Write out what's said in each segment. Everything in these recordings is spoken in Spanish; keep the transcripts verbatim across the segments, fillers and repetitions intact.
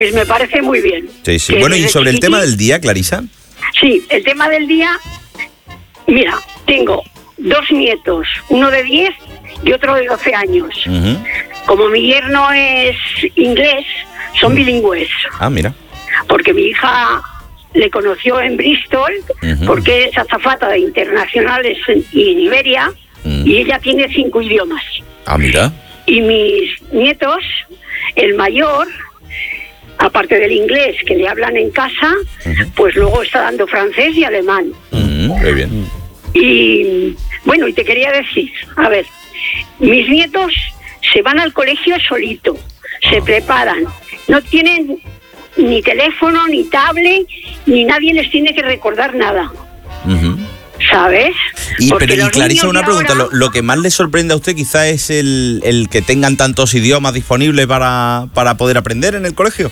Pues me parece muy bien. Sí, sí. Bueno, ¿y sobre el tema del día, Clarisa? Sí, el tema del día, mira, tengo dos nietos, uno de diez y otro de doce años. Uh-huh. Como mi yerno es inglés, son uh-huh. bilingües. Ah, mira. Porque mi hija le conoció en Bristol, uh-huh. porque es azafata de internacionales y en Iberia, uh-huh. y ella tiene cinco idiomas. Ah, mira. Y mis nietos, el mayor, aparte del inglés que le hablan en casa, uh-huh. pues luego está dando francés y alemán. Uh-huh. Muy bien. Y bueno, y te quería decir, a ver, mis nietos se van al colegio solito, se oh. preparan, no tienen ni teléfono, ni tablet, ni nadie les tiene que recordar nada. Uh-huh. ¿Sabes? Y, pero, y Clarisa, una pregunta, ahora... lo, lo que más le sorprende a usted quizá es el, el que tengan tantos idiomas disponibles para, para poder aprender en el colegio.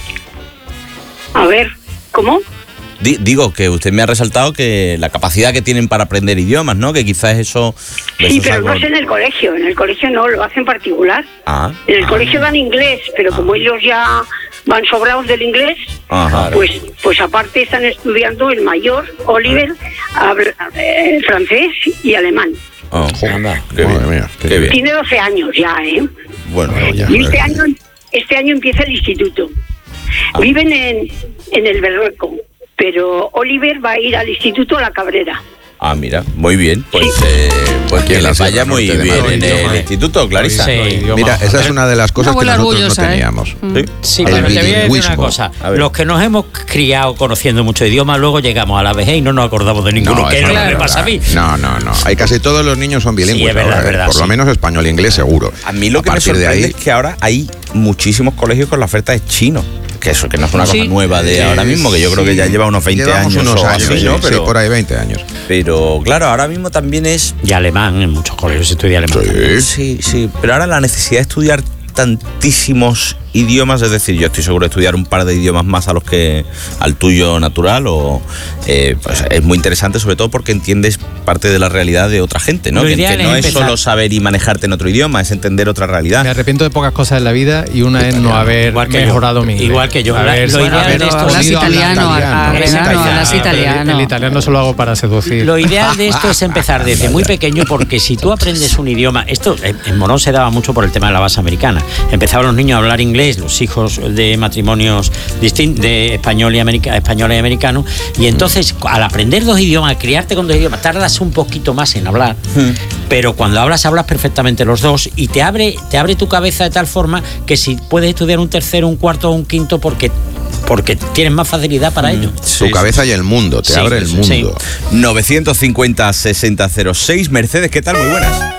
A ver, ¿cómo? D- digo, que usted me ha resaltado que la capacidad que tienen para aprender idiomas, ¿no? Que quizás eso... Sí, eso pero algo... no es en el colegio, en el colegio no, lo hacen particular. Ah, en el ah, colegio dan inglés, pero ah. como ellos ya van sobrados del inglés, Ajá, pues pues aparte están estudiando el mayor, Oliver, habla, eh, francés y alemán. Oh, anda, qué bien, mía, qué bien. Tiene doce años ya, ¿eh? Bueno, ya. Y este año, este año empieza el instituto. Ah. Viven en, en el Berrueco, pero Oliver va a ir al instituto La Cabrera. Ah, mira, muy bien. Pues, sí. eh, pues que les vaya muy bien en el idioma. instituto, Clarisa. Sí, mira, esa es una de las cosas que nosotros no teníamos. ¿eh? Sí, sí, pero te voy a decir una cosa. Los que nos hemos criado conociendo muchos idiomas, luego llegamos a la vejez y no nos acordamos de ninguno. No, ¿Qué no, no me pasa a mí? No, no, no. Hay casi todos los niños son bilingües. Sí, es verdad, ahora, verdad, por sí. lo menos español e inglés seguro. A mí lo que me sorprende ahí... es que ahora hay muchísimos colegios con la oferta de chino. Que eso, que no es una cosa sí. nueva de ahora mismo, que yo creo que ya lleva unos veinte Llevamos años unos o años, así, sí, ¿no? Pero, sí, por ahí veinte años. Pero claro, ahora mismo también es... Y alemán, en muchos colegios se estudia alemán. Sí, sí, sí. Pero ahora la necesidad de estudiar tantísimos idiomas, es decir, yo estoy seguro de estudiar un par de idiomas más a los que al tuyo natural, o eh, pues es muy interesante, sobre todo porque entiendes parte de la realidad de otra gente, ¿no? Que, que no es, es solo saber y manejarte en otro idioma, es entender otra realidad. Me arrepiento de pocas cosas en la vida y una es no haber mejorado yo, mi inglés. Igual que yo. Haber, lo ideal haber de esto hablas italiano, hablas italiano. El italiano solo hago para seducir. Lo ideal de esto es empezar desde muy pequeño, porque si tú aprendes un idioma, esto en Morón se daba mucho por el tema de la base americana. Empezaban los niños a hablar inglés, los hijos de matrimonios distintos, de español y, america, español y americano, y entonces al aprender dos idiomas, criarte con dos idiomas, tardas un poquito más en hablar, hmm. pero cuando hablas, hablas perfectamente los dos, y te abre, te abre tu cabeza de tal forma que si puedes estudiar un tercero, un cuarto o un quinto, porque porque tienes más facilidad para ello. Sí, tu cabeza sí. y el mundo, te sí, abre el mundo. Sí. novecientos cincuenta, sesenta cero seis. Mercedes, ¿qué tal? Muy buenas.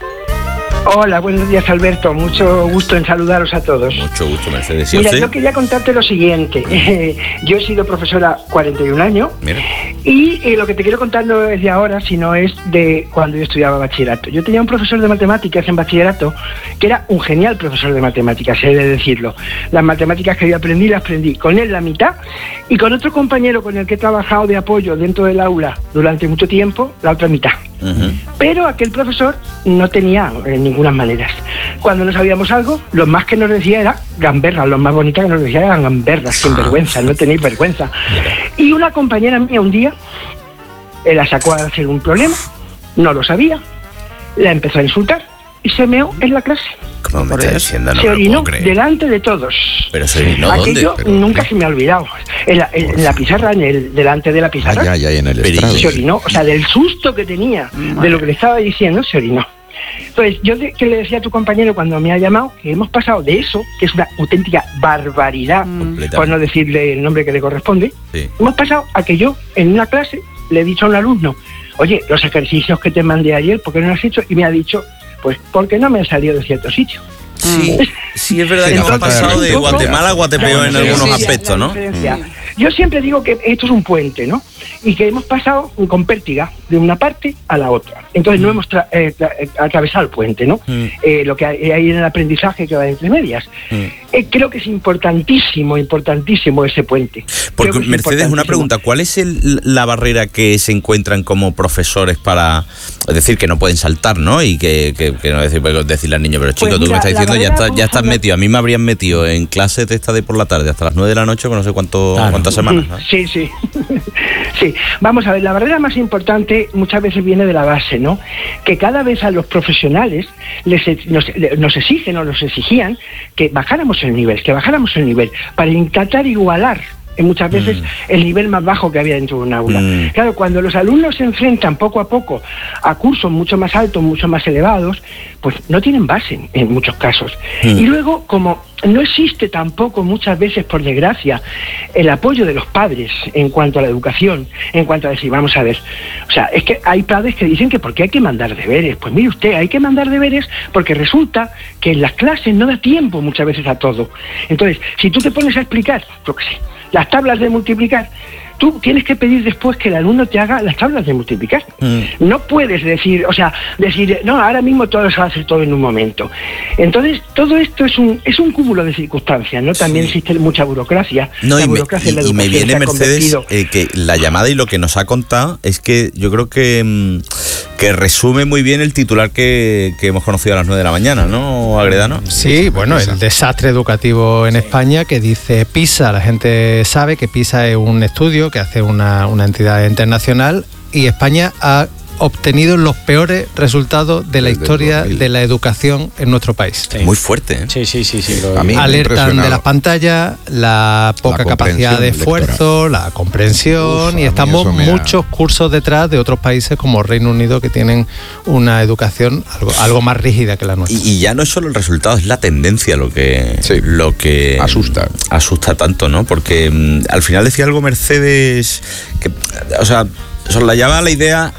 Hola, buenos días, Alberto. Mucho gusto en saludaros a todos. Mucho gusto, Mercedes. Mira, yo quería contarte lo siguiente. Eh, yo he sido profesora cuarenta y un años. Mira. Y eh, lo que te quiero contar no es de ahora, sino es de cuando yo estudiaba bachillerato. Yo tenía un profesor de matemáticas en bachillerato que era un genial profesor de matemáticas, he de decirlo. Las matemáticas que yo aprendí, las aprendí con él la mitad, y con otro compañero con el que he trabajado de apoyo dentro del aula durante mucho tiempo, la otra mitad. Uh-huh. Pero aquel profesor no tenía eh, ninguna maneras. Cuando no sabíamos algo, lo más que nos decía era gamberras, lo más bonito que nos decía eran gamberras, sin vergüenza, no tenéis vergüenza. Y una compañera mía un día eh, la sacó a hacer un problema, no lo sabía, la empezó a insultar y se meó en la clase. ¿Cómo me está diciendo? No se orinó delante de todos. ¿Pero se orinó dónde? Aquello Pero... nunca se me ha olvidado. En la, en, en la pizarra, en el, delante de la pizarra. Ah, ya, ya, en el estrado. Se orinó, o sea, del susto que tenía de lo que le estaba diciendo, se orinó. Entonces, yo de, que le decía a tu compañero cuando me ha llamado que hemos pasado de eso, que es una auténtica barbaridad, mm. por no decirle el nombre que le corresponde, sí. hemos pasado a que yo, en una clase, le he dicho a un alumno, oye, los ejercicios que te mandé ayer, ¿por qué no los has hecho? Y me ha dicho, pues porque no me han salido de cierto sitio. Sí, sí, es verdad que hemos pasado de Guatemala a Guatepeor en algunos sí, aspectos, ¿no? Mm. yo siempre digo que esto es un puente, ¿no? Y que hemos pasado con pértiga de una parte a la otra. Entonces no hemos tra- eh, tra- eh, atravesado el puente, ¿no? Mm. Eh, lo que hay, hay en el aprendizaje que va entre medias. Mm. Eh, creo que es importantísimo, importantísimo ese puente. Porque, Mercedes, una pregunta, ¿cuál es el, la barrera que se encuentran como profesores para, es decir, que no pueden saltar, ¿no? Y que, que, que no decir, decirle al niño, pero chico, pues tú mira, me estás diciendo, ya, está, ya estás metido, a mí me habrían metido en clases de esta de por la tarde hasta las nueve de la noche con no sé cuánto, claro. cuántas semanas, ¿no? Sí, sí. Sí, vamos a ver, la barrera más importante muchas veces viene de la base, ¿no? Que cada vez a los profesionales les, nos, nos exigen o nos exigían que bajáramos el nivel, que bajáramos el nivel para intentar igualar muchas veces mm. el nivel más bajo que había dentro de un aula. Mm. Claro, cuando los alumnos se enfrentan poco a poco a cursos mucho más altos, mucho más elevados, pues no tienen base en, en muchos casos. Mm. Y luego, como no existe tampoco muchas veces, por desgracia, el apoyo de los padres en cuanto a la educación, en cuanto a decir, vamos a ver, o sea, es que hay padres que dicen que ¿por qué hay que mandar deberes? Pues mire usted, hay que mandar deberes porque resulta que en las clases no da tiempo muchas veces a todo. Entonces, si tú te pones a explicar, yo qué sé, las tablas de multiplicar, tú tienes que pedir después que el alumno te haga las tablas de multiplicar. Mm. No puedes decir, o sea, decir, no, ahora mismo todo se va a hacer todo en un momento. Entonces, todo esto es un es un cúmulo de circunstancias, ¿no? También sí. existe mucha burocracia. No, la y, burocracia me, y, y me viene, Mercedes, eh, que la llamada y lo que nos ha contado es que yo creo que, que resume muy bien el titular que, que hemos conocido a las nueve de la mañana, ¿no, Agredano? Sí, bueno, el desastre educativo en España que dice PISA. La gente sabe que PISA es un estudio que hace una, una entidad internacional y España ha obtenido los peores resultados de la Desde historia de la educación en nuestro país. Sí. Muy fuerte, ¿eh? Sí, sí, sí. sí lo... A mí alertan de las pantallas, la poca la capacidad de esfuerzo, lectoral. La comprensión. Uf, y estamos muchos ha... cursos detrás de otros países como Reino Unido que tienen una educación algo, algo más rígida que la nuestra. Y, y ya no es solo el resultado, es la tendencia lo que, sí. lo que asusta. Asusta tanto, ¿no? Porque um, al final decía algo Mercedes que, o sea, soslayaba la idea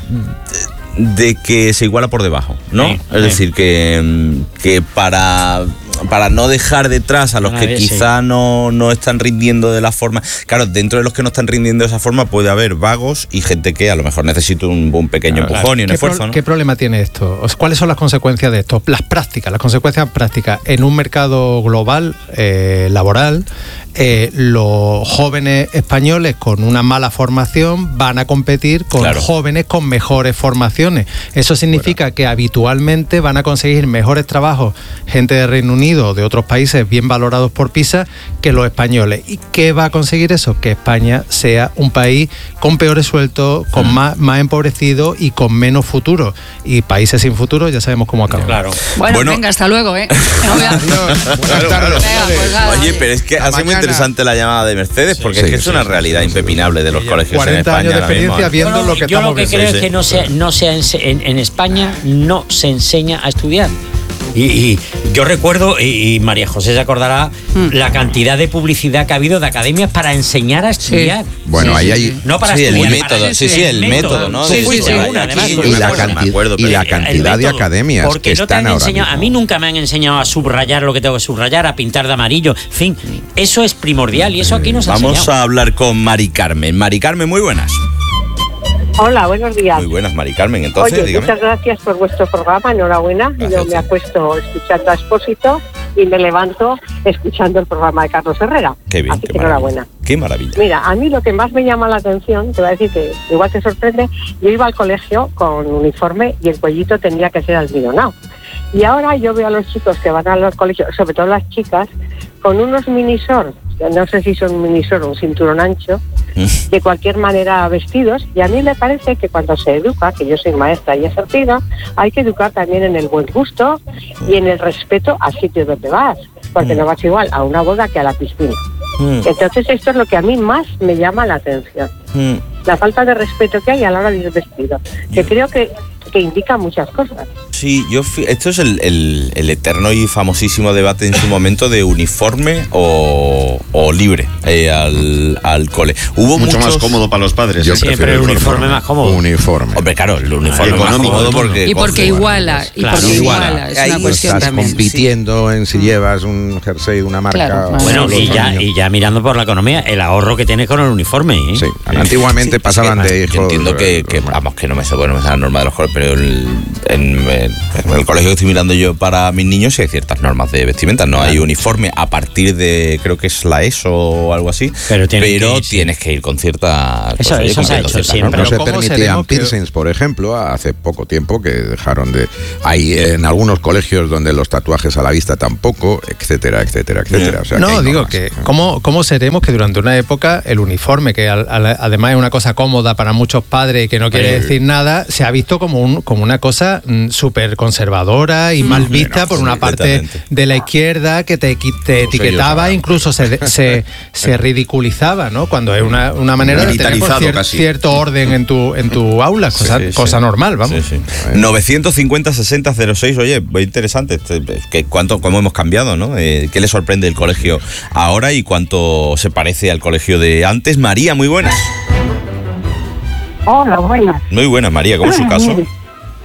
de que se iguala por debajo, ¿no? Sí, es sí. decir, que, que para, para no dejar detrás a los a que ver, quizá sí. no, no están rindiendo de la forma... Claro, dentro de los que no están rindiendo de esa forma puede haber vagos y gente que a lo mejor necesita un, un pequeño claro, empujón claro. y un ¿Qué esfuerzo, pro, ¿no? ¿Qué problema tiene esto? ¿Cuáles son las consecuencias de esto? Las prácticas, las consecuencias prácticas. En un mercado global, eh, laboral, Eh, los jóvenes españoles con una mala formación van a competir con claro. jóvenes con mejores formaciones. Eso significa bueno. que habitualmente van a conseguir mejores trabajos gente de Reino Unido o de otros países bien valorados por PISA que los españoles. ¿Y qué va a conseguir eso? Que España sea un país con peores sueldos, con mm. más, más empobrecido y con menos futuro. Y países sin futuro ya sabemos cómo acaban. Claro. Bueno, bueno, venga, hasta luego, ¿eh? No voy a... claro, claro. Venga, pues nada, oye, pero es que hace muy interesante la llamada de Mercedes porque sí, es que sí, es una sí, realidad sí, impepinable sí, de los colegios en España. cuarenta años de experiencia viendo yo, lo que yo estamos lo que viendo. creo es que no se, no se en, en España no se enseña a estudiar. Y, y yo recuerdo, y, y María José se acordará, mm. la cantidad de publicidad que ha habido de academias para enseñar a estudiar. Sí. Bueno, sí, ahí hay... No para sí, estudiar, el método, sí, sí, el método, ¿no? Sí, sí, sí, una, además, y, la canti- acuerdo, y la cantidad de academias porque que no están te han ahora enseñado, mismo. a mí nunca me han enseñado a subrayar lo que tengo que subrayar, a pintar de amarillo, en fin, eso es primordial y eso aquí nos ha Vamos enseñado. a hablar con Mari Carmen. Mari Carmen, muy buenas. Hola, buenos días. Muy buenas, Mari Carmen. Entonces, Oye, dígame. muchas gracias por vuestro programa, enhorabuena. Gracias. Yo me acuesto escuchando a Expósito y me levanto escuchando el programa de Carlos Herrera. Qué bien, Así qué que maravilla. enhorabuena. Qué maravilla. Mira, a mí lo que más me llama la atención, te voy a decir que igual te sorprende, yo iba al colegio con uniforme y el cuellito tendría que ser almidonado. Y ahora yo veo a los chicos que van a los colegios, sobre todo las chicas, con unos minisor, no sé si son minisor o un cinturón ancho, de cualquier manera vestidos, y a mí me parece que cuando se educa, que yo soy maestra y ejercida, hay que educar también en el buen gusto y en el respeto al sitio donde vas, porque mm. no vas igual a una boda que a la piscina. Mm. Entonces esto es lo que a mí más me llama la atención, mm. la falta de respeto que hay a la hora de ir vestido, que creo que, que indica muchas cosas. Sí. Sí, yo fui- esto es el, el, el eterno y famosísimo debate en su momento de uniforme o, o libre eh, al, al cole. Hubo Mucho muchos, más cómodo para los padres. Yo Siempre prefiero el uniforme más cómodo. Uniforme. Hombre, claro, el uniforme más cómodo porque... Y porque iguala, y Claro, porque iguala. iguala, es Ahí una cuestión Estás también. compitiendo en si llevas un jersey de una marca. Claro, o Bueno, los y ya, niños. y ya mirando por la economía, el ahorro que tienes con el uniforme. ¿eh? Sí, antiguamente Sí, pasaban es que, de yo hijos. entiendo que, eh, que, vamos, que no me sé, bueno, no me sé la norma de los colegios, pero el, en, en el colegio que estoy mirando yo para mis niños sí hay ciertas normas de vestimenta. No hay uniforme a partir de, creo que es la ESO o algo así, Pero tienen que ir, sí. tienes que ir con cierta... Eso- pues, eso se ha cumpliendo hecho ciertas siempre. normas. No se Pero ¿cómo permitían seremos que- piercings, por ejemplo, hace poco tiempo que dejaron de... Hay en algunos colegios donde los tatuajes a la vista tampoco, etcétera, etcétera, etcétera. O sea, No, hay digo normas. que, ¿cómo, ¿cómo seremos que durante una época el uniforme, que al- al- además es una cosa cómoda para muchos padres y que no quiere Eh. decir nada, se ha visto como, un, como una cosa mm, súper conservadora y mal vista no, por una parte completamente. de la izquierda que te, equi- te Pues etiquetaba, ellos, incluso se, de- se, se ridiculizaba, ¿no? Cuando es una, una manera de tener pues, Militarizado cier- casi. cierto orden en tu, en tu aula, cosa, Sí, sí, cosa sí. normal, vamos. Sí, sí. novecientos cincuenta sesenta cero seis, oye, muy interesante. Este, que cuánto, cómo hemos cambiado, ¿no? Eh, ¿Qué le sorprende el colegio ahora y cuánto se parece al colegio de antes? María, muy buenas. Hola, buenas. Muy buenas, María, ¿cómo es su Ah, caso? mire,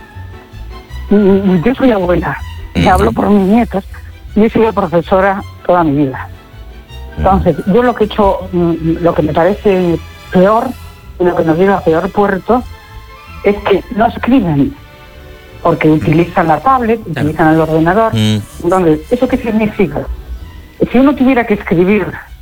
mm, Yo soy abuela, y Ujú. hablo por mis nietos, y he sido profesora toda mi vida. Entonces, yo lo que he hecho, mm, lo que me parece peor, y lo que nos lleva a peor puerto, es que no escriben, porque utilizan la tablet, utilizan el ordenador. Mm. Entonces, ¿eso qué significa? Si uno tuviera que escribir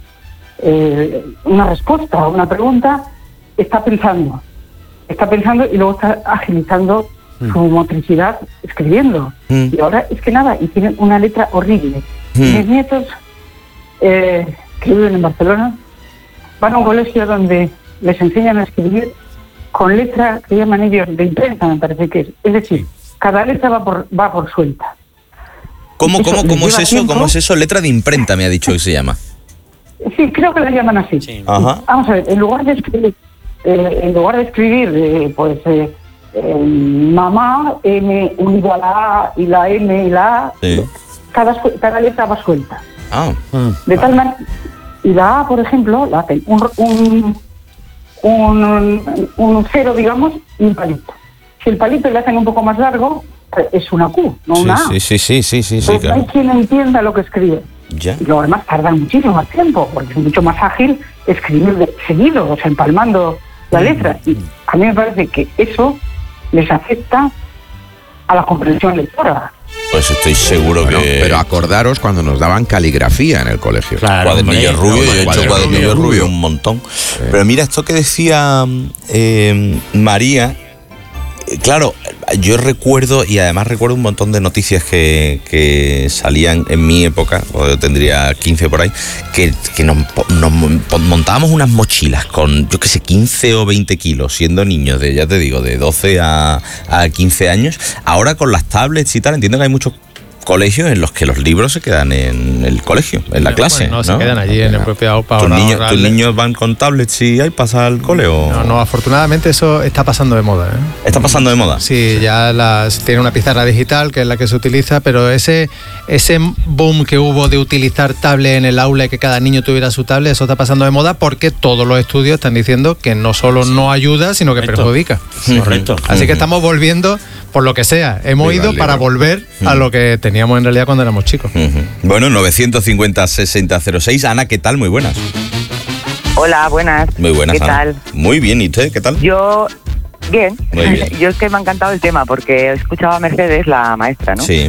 eh, una respuesta a una pregunta, está pensando, está pensando y luego está agilizando su motricidad escribiendo. Mm. Y ahora es que nada, y tienen una letra horrible. Mm. Mis nietos, eh, que viven en Barcelona, van a un colegio donde les enseñan a escribir con letra que llaman ellos de imprenta, me parece que es. Es decir, cada letra va por, va por suelta. ¿Cómo, Eso cómo, les cómo es lleva eso? tiempo. ¿Cómo es eso? Letra de imprenta me ha dicho que se llama. Sí, creo que la llaman así. Sí. Ajá. Vamos a ver, en lugar de escribir, eh, en lugar de escribir, eh, pues, eh, eh, mamá, M unido a la A y la M y la A, Sí. cada, su- cada letra va suelta. Ah, De tal manera, y la A, por ejemplo, la hacen un, un, un, un cero, digamos, y un palito. Si el palito le hacen un poco más largo, eh, es una Q, no sí, una A. sí, sí, sí, sí, sí, sí, Entonces, no hay claro. quien entienda lo que escribe. Ya. Y luego además tardan muchísimo más tiempo, porque es mucho más ágil escribir de seguido, o sea, empalmando la letra. Y a mí me parece que eso les afecta a la comprensión lectora. Pues estoy seguro Bueno, que... pero acordaros cuando nos daban caligrafía en el colegio. Claro, Cuadernillo hombre, rubio, no, yo he hecho cuadernillo cuadernillo rubio. rubio un montón. Pero mira, esto que decía eh, María, eh, claro, yo recuerdo, y además recuerdo un montón de noticias que, que salían en mi época, cuando yo tendría quince por ahí, que, que nos, nos montábamos unas mochilas con, yo qué sé, quince o veinte kilos, siendo niños de, ya te digo, de doce a, a quince años. Ahora con las tablets y tal, entiendo que hay muchos colegios en los que los libros se quedan en el colegio, en la clase. Bueno, no, ¿no? se quedan allí en el propio AUPA. ¿Tus ahora niños, ¿Tus ahorrarle. niños van con tablets y hay pasa al cole o...? No, no, afortunadamente eso está pasando de moda. ¿eh? ¿Está pasando de moda? Sí, ya las, tiene una pizarra digital que es la que se utiliza, pero ese ese boom que hubo de utilizar tablet en el aula y que cada niño tuviera su tablet, eso está pasando de moda porque todos los estudios están diciendo que no solo no ayuda, sino que Correcto. perjudica. Correcto. Así que estamos volviendo por lo que sea. Hemos Viva ido el para libro. volver a lo que teníamos en realidad cuando éramos chicos. Ujú. Bueno, novecientos cincuenta sesenta cero seis. Ana, ¿qué tal? Muy buenas. Hola, buenas. Muy buenas, ¿Qué Ana. tal? Muy bien, ¿y usted qué tal? Yo, bien. Muy bien. Yo es que me ha encantado el tema porque he escuchado a Mercedes, la maestra, ¿no? Sí.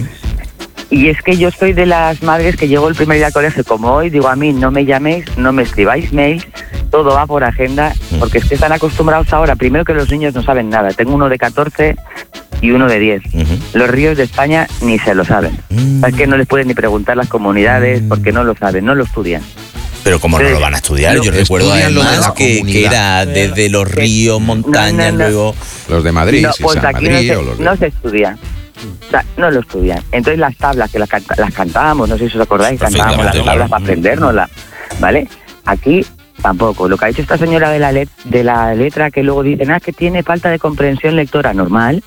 Y es que yo soy de las madres que llego el primer día al colegio como hoy, digo a mí no me llaméis, no me escribáis mails, todo va por agenda, porque es que están acostumbrados ahora, primero que los niños no saben nada. Tengo uno de catorce y uno de diez. Ujú. Los ríos de España ni se lo saben. Mm. Es que no les pueden ni preguntar las comunidades porque no lo saben, no lo estudian. Pero como no Sí. lo van a estudiar, Lo- yo recuerdo estudian lo de además la que, que comunidad. era desde los ríos, montañas, No, no, no. luego... Los de Madrid, No, si pues San aquí Madrid no o se, los de... no se estudia. O sea, no lo estudian. Entonces las tablas que las, canta- las cantábamos, no sé si os acordáis, cantábamos las Perfectamente, tablas claro. para aprendérnoslas, ¿vale? Aquí tampoco. Lo que ha dicho esta señora de la, let- de la letra que luego dicen, ah, que tiene falta de comprensión lectora, normal,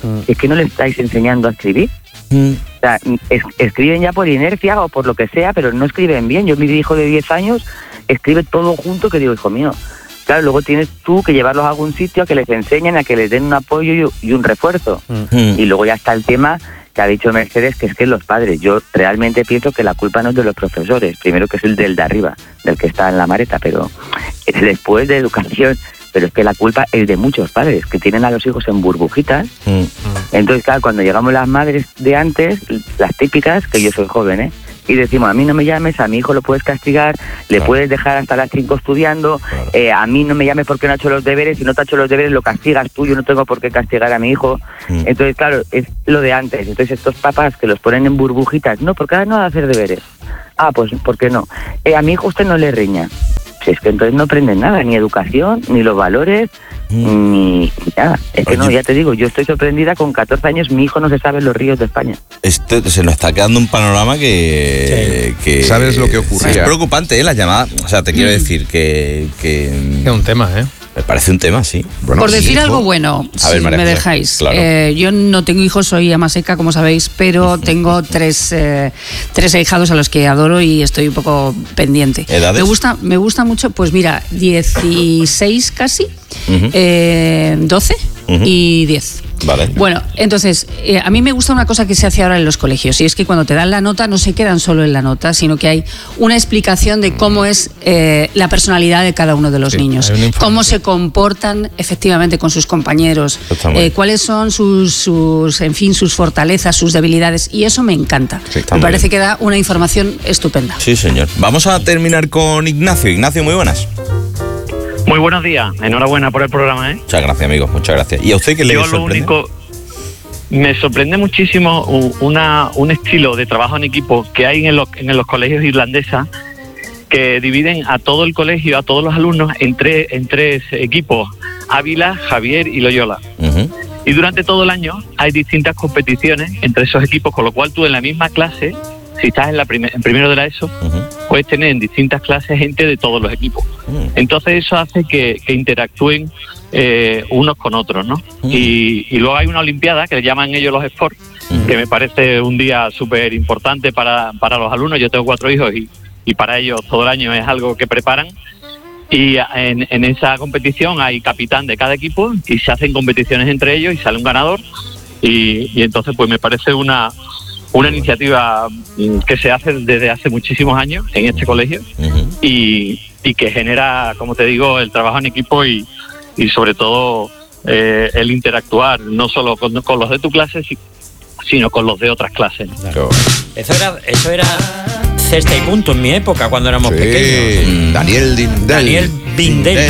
Mm. Es que no le estáis enseñando a escribir. Mm. O sea, es, escriben ya por inercia o por lo que sea, pero no escriben bien. Yo, mi hijo de diez años, escribe todo junto, que digo, hijo mío, claro, luego tienes tú que llevarlos a algún sitio, a que les enseñen, a que les den un apoyo y, y un refuerzo. Mm. Y luego ya está el tema que ha dicho Mercedes, que es que los padres, yo realmente pienso que la culpa no es de los profesores, primero que es el del de arriba, del que está en la mareta, pero después de educación, pero es que la culpa es de muchos padres, que tienen a los hijos en burbujitas. Mm. Entonces, claro, cuando llegamos las madres de antes, las típicas, que yo soy joven, ¿eh? Y decimos, a mí no me llames, a mi hijo lo puedes castigar, le claro. puedes dejar hasta las cinco estudiando, claro. eh, a mí no me llames porque no ha hecho los deberes, si no te ha hecho los deberes lo castigas tú, yo no tengo por qué castigar a mi hijo. Mm. Entonces, claro, es lo de antes. Entonces, estos papás que los ponen en burbujitas, no, porque ahora no va a hacer deberes. Ah, pues, ¿por qué no? Eh, a mi hijo usted no le riña. Si es que entonces no aprenden nada, ni educación, ni los valores, mm. ni nada. Es que Oye. no, ya te digo, yo estoy sorprendida, con catorce años mi hijo no se sabe los ríos de España. Este, se nos está quedando un panorama que... Sí. que ¿Sabes lo que ocurría? Es preocupante, ¿eh? La llamada. O sea, te quiero mm. decir que... que es un tema, ¿eh? Me parece un tema, sí. Bueno, Por decir hijo. algo bueno, a si ver, María, me dejáis. Claro. Eh, yo no tengo hijos, soy ama seca, como sabéis, pero tengo tres, eh, tres ahijados a los que adoro y estoy un poco pendiente. ¿Edades? Me gusta, me gusta mucho, pues mira, dieciséis casi, uh-huh. eh, doce uh-huh. y diez. Vale. Bueno, entonces, eh, a mí me gusta una cosa que se hace ahora en los colegios, y es que cuando te dan la nota no se quedan solo en la nota, sino que hay una explicación de cómo es eh, la personalidad de cada uno de los sí, niños, cómo se comportan efectivamente con sus compañeros, eh, cuáles son sus, sus, en fin, sus fortalezas, sus debilidades, y eso me encanta. Sí, me parece bien. que da una información estupenda. Sí, señor. Vamos a terminar con Ignacio. Ignacio, muy buenas. Muy buenos días, enhorabuena por el programa, ¿eh? Muchas gracias, amigo, muchas gracias. ¿Y a usted qué le Yo sorprende? Lo único, me sorprende muchísimo una, un estilo de trabajo en equipo que hay en los, en los colegios irlandeses, que dividen a todo el colegio, a todos los alumnos, en tres, en tres equipos, Ávila, Javier y Loyola. Uh-huh. Y durante todo el año hay distintas competiciones entre esos equipos, con lo cual tú en la misma clase, si estás en, la primer, en primero de la ESO, uh-huh. puedes tener en distintas clases gente de todos los equipos. Uh-huh. Entonces eso hace que, que interactúen eh, unos con otros, ¿no? Uh-huh. Y, y luego hay una olimpiada que le llaman ellos los sports, uh-huh. que me parece un día súper importante para, para los alumnos. Yo tengo cuatro hijos y, y para ellos todo el año es algo que preparan. Y en, en esa competición hay capitán de cada equipo y se hacen competiciones entre ellos y sale un ganador. Y, y entonces pues me parece una... una iniciativa que se hace desde hace muchísimos años en este colegio uh-huh. y, y que genera, como te digo, el trabajo en equipo y, y sobre todo eh, el interactuar no solo con, con los de tu clase, sino con los de otras clases. Claro. Eso era, eso era cesta y punto en mi época, cuando éramos sí. pequeños. Daniel Dindel. Daniel Bindel,